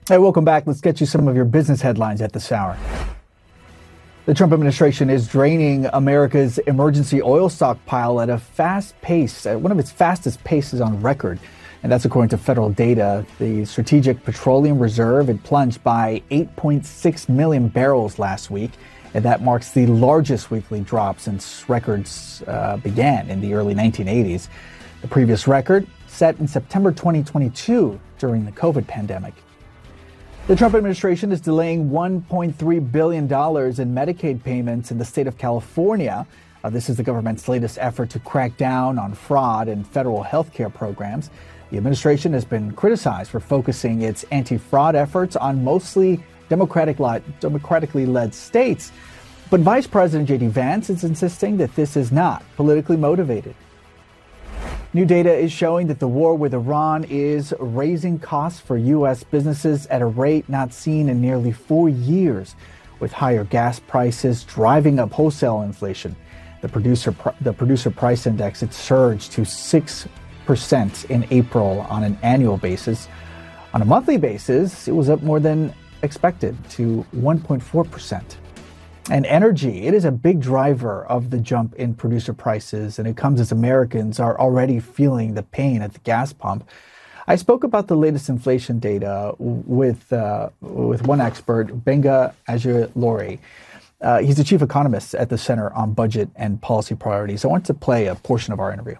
Hey, welcome back. Let's get you some of your business headlines at this hour. The Trump administration is draining America's emergency oil stockpile at a fast pace, one of its fastest paces on record. And that's according to federal data. The Strategic Petroleum Reserve had plunged by 8.6 million barrels last week. And that marks the largest weekly drop since records began in the early 1980s. The previous record set in September 2022 during the COVID pandemic. The Trump administration is delaying $1.3 billion in Medicaid payments in the state of California. This is the government's latest effort to crack down on fraud in federal health care programs. The administration has been criticized for focusing its anti-fraud efforts on mostly democratically led states. But Vice President J.D. Vance is insisting that this is not politically motivated. New data is showing that the war with Iran is raising costs for U.S. businesses at a rate not seen in nearly 4 years, with higher gas prices driving up wholesale inflation. The producer price index, it surged to 6% in April on an annual basis. On a monthly basis, it was up more than expected to 1.4%. And energy, it is a big driver of the jump in producer prices, and it comes as Americans are already feeling the pain at the gas pump. I spoke about the latest inflation data with one expert, Gbenga Ajilore. He's the chief economist at the Center on Budget and Policy Priorities. I want to play a portion of our interview.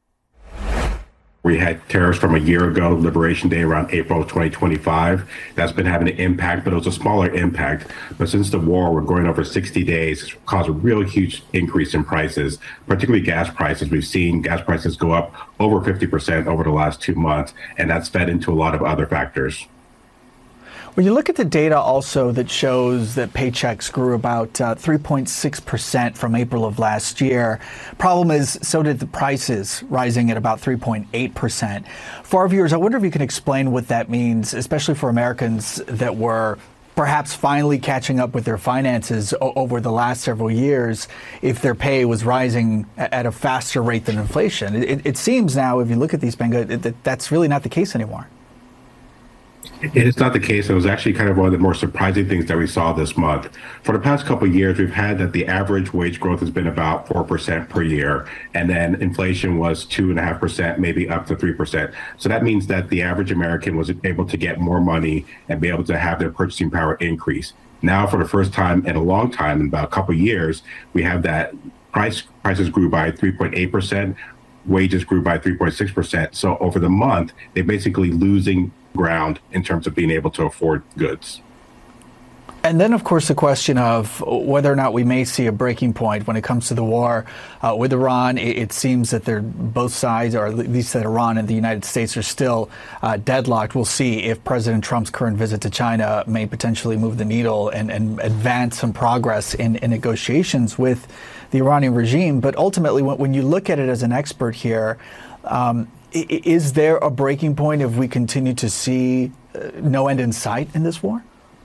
We had tariffs from a year ago, Liberation Day, around April of 2025. That's been having an impact, but it was a smaller impact. But since the war, we're going over 60 days, it's caused a really huge increase in prices, particularly gas prices. We've seen gas prices go up over 50% over the last 2 months, and that's fed into a lot of other factors. When you look at the data also that shows that paychecks grew about 3.6% from April of last year, problem is so did the prices, rising at about 3.8%. For our viewers, I wonder if you can explain what that means, especially for Americans that were perhaps finally catching up with their finances over the last several years, if their pay was rising at a faster rate than inflation. It seems now, if you look at these, Gbenga, that's really not the case anymore. It is not the case. It was actually kind of one of the more surprising things that we saw this month. For the past couple of years, we've had that the average wage growth has been about 4% per year, and then inflation was 2.5%, maybe up to 3%. So that means that the average American was able to get more money and be able to have their purchasing power increase. Now, for the first time in a long time, in about a couple of years, we have that prices grew by 3.8%, wages grew by 3.6%. So over the month, they're basically losing ground in terms of being able to afford goods. And then, of course, the question of whether or not we may see a breaking point when it comes to the war with Iran. It seems that they're both sides, or at least that Iran and the United States are still deadlocked. We'll see if President Trump's current visit to China may potentially move the needle and advance some progress in negotiations with the Iranian regime. But ultimately, when you look at it as an expert here, is there a breaking point if we continue to see no end in sight in this war?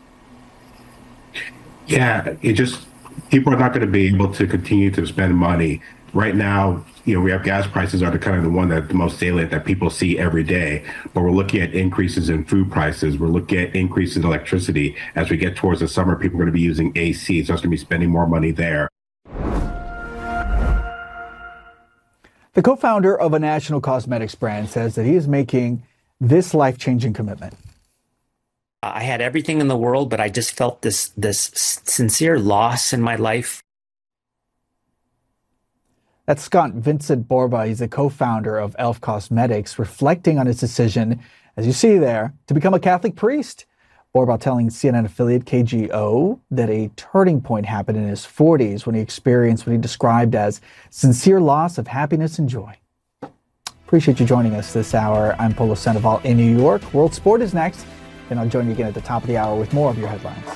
Yeah, people are not going to be able to continue to spend money. Right now, we have gas prices are kind of the one that the most salient that people see every day. But we're looking at increases in food prices. We're looking at increases in electricity. As we get towards the summer, people are going to be using AC, so it's going to be spending more money there. The co-founder of a national cosmetics brand says that he is making this life-changing commitment. I had everything in the world, but I just felt this sincere loss in my life. That's Scott Vincent Borba. He's the co-founder of Elf Cosmetics, reflecting on his decision, as you see there, to become a Catholic priest. Borba telling CNN affiliate KGO that a turning point happened in his 40s when he experienced what he described as sincere loss of happiness and joy. Appreciate you joining us this hour. I'm Polo Sandoval in New York. World Sport is next, and I'll join you again at the top of the hour with more of your headlines.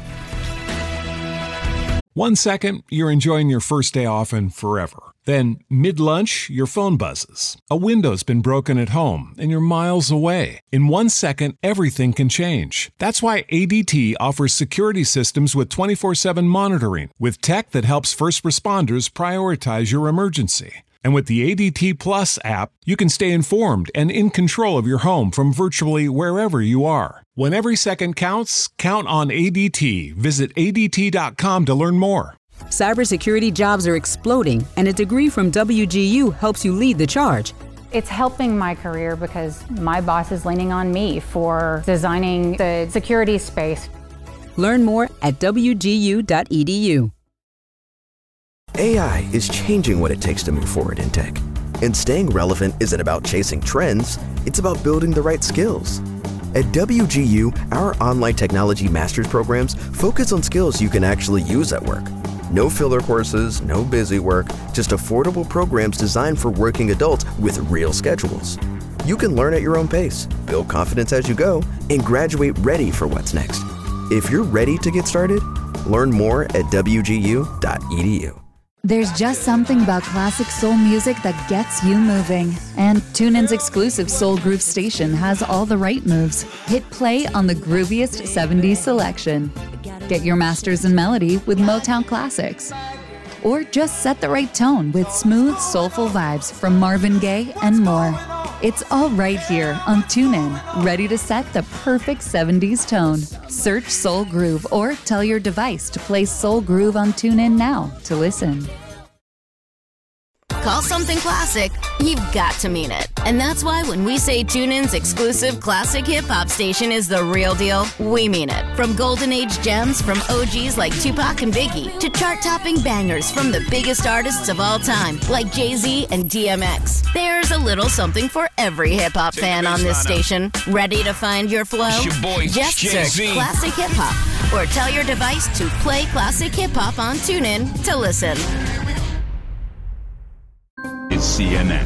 1 second, you're enjoying your first day off and forever. Then, mid-lunch, your phone buzzes. A window's been broken at home, and you're miles away. In 1 second, everything can change. That's why ADT offers security systems with 24/7 monitoring, with tech that helps first responders prioritize your emergency. And with the ADT Plus app, you can stay informed and in control of your home from virtually wherever you are. When every second counts, count on ADT. Visit ADT.com to learn more. Cybersecurity jobs are exploding, and a degree from WGU helps you lead the charge. It's helping my career because my boss is leaning on me for designing the security space. Learn more at wgu.edu. AI is changing what it takes to move forward in tech. And staying relevant isn't about chasing trends, it's about building the right skills. At WGU, our online technology master's programs focus on skills you can actually use at work. No filler courses, no busy work, just affordable programs designed for working adults with real schedules. You can learn at your own pace, build confidence as you go, and graduate ready for what's next. If you're ready to get started, learn more at wgu.edu. There's just something about classic soul music that gets you moving. And TuneIn's exclusive Soul Groove station has all the right moves. Hit play on the grooviest 70s selection. Get your masters in melody with Motown classics. Or just set the right tone with smooth, soulful vibes from Marvin Gaye and more. It's all right here on TuneIn, ready to set the perfect 70s tone. Search Soul Groove or tell your device to play Soul Groove on TuneIn now to listen. Call something classic, you've got to mean it. And that's why when we say TuneIn's exclusive classic hip-hop station is the real deal, we mean it. From golden age gems from OGs like Tupac and Biggie to chart-topping bangers from the biggest artists of all time like Jay-Z and DMX. There's a little something for every hip-hop fan on this station. Ready to find your flow? Just search Classic Hip Hop or tell your device to play Classic Hip Hop on TuneIn to listen. It's CNN.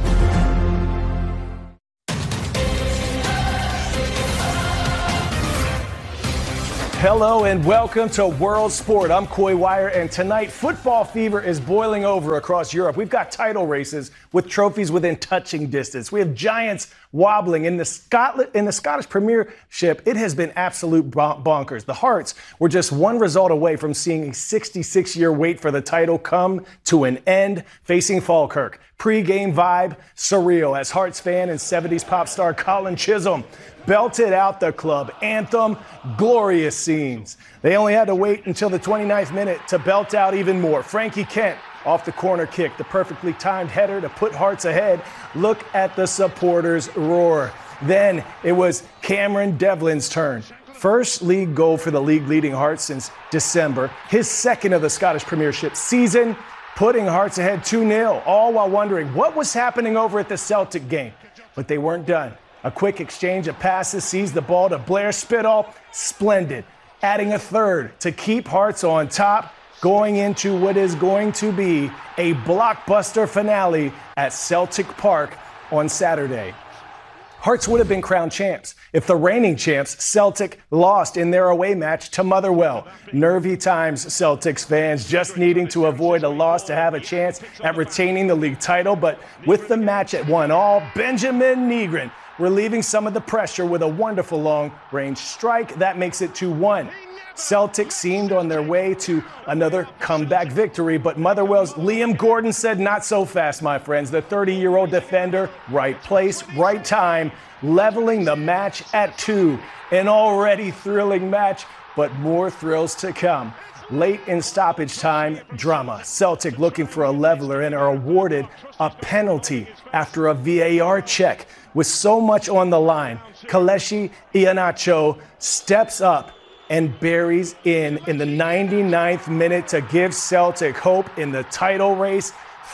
Hello and welcome to World Sport. I'm Coy Wire, and tonight football fever is boiling over across Europe. We've got title races with trophies within touching distance. We have giants wobbling in the Scottish Premiership. It has been absolute bonkers. The Hearts were just one result away from seeing a 66-year wait for the title come to an end, facing Falkirk. Pre-game vibe surreal as Hearts fan and 70s pop star Colin Chisholm belted out the club anthem. Glorious scenes. They only had to wait until the 29th minute to belt out even more. Frankie Kent off the corner kick, the perfectly timed header to put Hearts ahead. Look at the supporters roar. Then it was Cameron Devlin's turn. First league goal for the league-leading Hearts since December. His second of the Scottish Premiership season, putting Hearts ahead 2-0, all while wondering what was happening over at the Celtic game. But they weren't done. A quick exchange of passes sees the ball to Blair Spitall. Splendid. Adding a third to keep Hearts on top, going into what is going to be a blockbuster finale at Celtic Park on Saturday. Hearts would have been crowned champs if the reigning champs, Celtic, lost in their away match to Motherwell. Nervy times, Celtics fans, just needing to avoid a loss to have a chance at retaining the league title. But with the match at 1-1, Benjamin Nygren relieving some of the pressure with a wonderful long-range strike. That makes it 2-1. Celtics seemed on their way to another comeback victory, but Motherwell's Liam Gordon said, not so fast, my friends. The 30-year-old defender, right place, right time, leveling the match at 2. An already thrilling match, but more thrills to come. Late in stoppage time, drama. Celtic looking for a leveler and are awarded a penalty after a VAR check. With so much on the line, Kelechi Iheanacho steps up and buries in the 99th minute to give Celtic hope in the title race.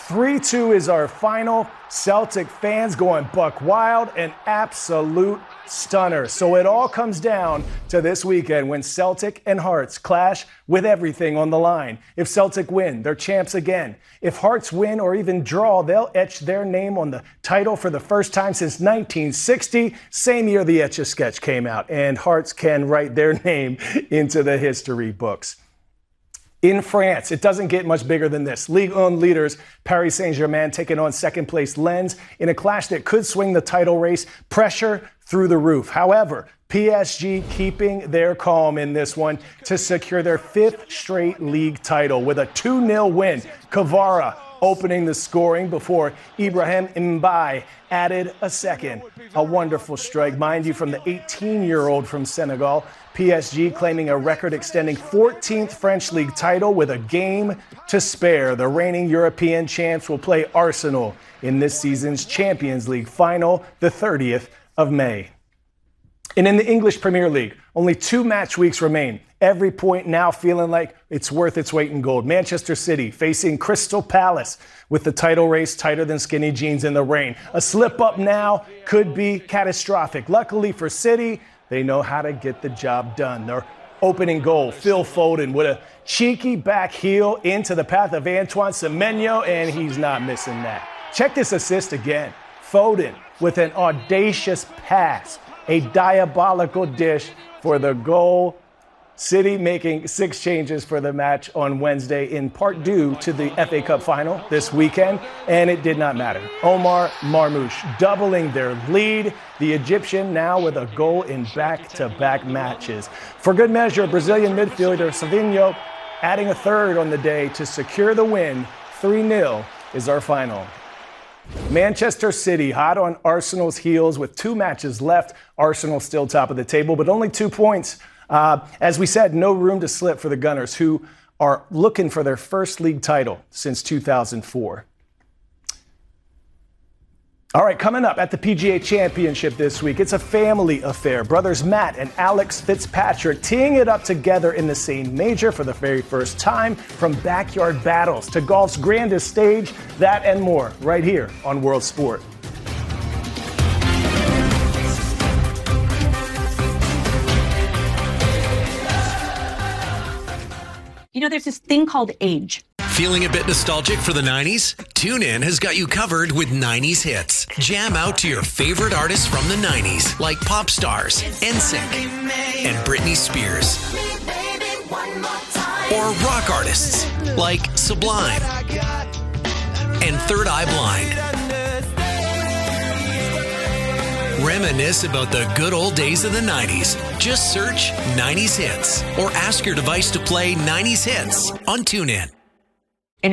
3-2 is our final. Celtic fans going buck wild, an absolute stunner. So it all comes down to this weekend when Celtic and Hearts clash with everything on the line. If Celtic win, they're champs again. If Hearts win or even draw, they'll etch their name on the title for the first time since 1960, same year the Etch-a-Sketch came out, and Hearts can write their name into the history books. In France, it doesn't get much bigger than this. Ligue 1 leaders Paris Saint-Germain taking on second-place Lens in a clash that could swing the title race. Pressure through the roof. However, PSG keeping their calm in this one to secure their 5th straight league title with a 2-0 win. Kvara opening the scoring before Ibrahim Mbaye added a second. A wonderful strike, mind you, from the 18-year-old from Senegal. PSG claiming a record-extending 14th French league title with a game to spare. The reigning European champs will play Arsenal in this season's Champions League final, the 30th of May. And in the English Premier League, only 2 match weeks remain. Every point now feeling like it's worth its weight in gold. Manchester City facing Crystal Palace with the title race tighter than skinny jeans in the rain. A slip up now could be catastrophic. Luckily for City, they know how to get the job done. Their opening goal, Phil Foden with a cheeky back heel into the path of Antoine Semenyo, and he's not missing that. Check this assist again. Foden with an audacious pass, a diabolical dish for the goal. City making 6 changes for the match on Wednesday, in part due to the FA Cup final this weekend, and it did not matter. Omar Marmoush doubling their lead. The Egyptian now with a goal in back-to-back matches. For good measure, Brazilian midfielder Savinho adding a third on the day to secure the win. 3-0 is our final. Manchester City hot on Arsenal's heels with 2 matches left. Arsenal still top of the table, but only 2 points. As we said, no room to slip for the Gunners, who are looking for their first league title since 2004. All right, coming up at the PGA Championship this week, it's a family affair. Brothers Matt and Alex Fitzpatrick teeing it up together in the same major for the very first time. From backyard battles to golf's grandest stage, that and more right here on World Sport. You know, there's this thing called age. Feeling a bit nostalgic for the 90s? TuneIn has got you covered with 90s hits. Jam out to your favorite artists from the 90s, like Pop Stars, NSYNC, and Britney Spears. Or rock artists, like Sublime and Third Eye Blind. Reminisce about the good old days of the 90s. Just search 90s Hits or ask your device to play 90s Hits on TuneIn.